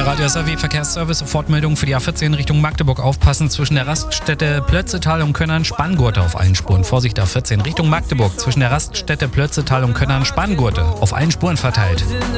Radio SAW Verkehrsservice, Sofortmeldung für die A14 Richtung Magdeburg. Aufpassen zwischen der Raststätte Plötzetal und Könnern-Spanngurte auf allen Spuren. Vorsicht A14 Richtung Magdeburg zwischen der Raststätte Plötzetal und Könnern-Spanngurte auf allen Spuren verteilt.